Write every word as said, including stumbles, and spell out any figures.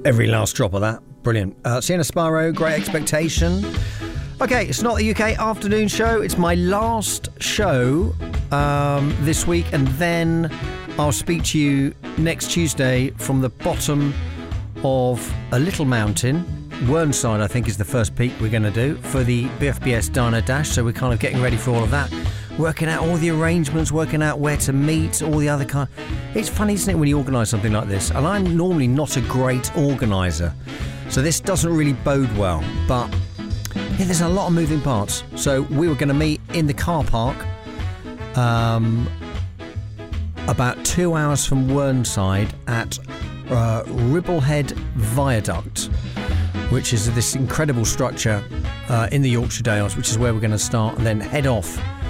Every last drop of that. Brilliant. Uh, Sienna Sparrow, Great Expectation. Okay, it's not the U K afternoon show. It's my last show um, this week, and then I'll speak to you next Tuesday from the bottom of a little mountain. Whernside, I think, is the first peak we're going to do for the B F B S Diner Dash, so we're kind of getting ready for all of that. Working out all the arrangements, working out where to meet, all the other kind. It's funny, isn't it, when you organise something like this? And I'm normally not a great organiser, so this doesn't really bode well. But yeah, there's a lot of moving parts. So we were going to meet in the car park, um, about two hours from Whernside at uh, Ribblehead Viaduct, which is this incredible structure uh, in the Yorkshire Dales, which is where we're going to start, and then head off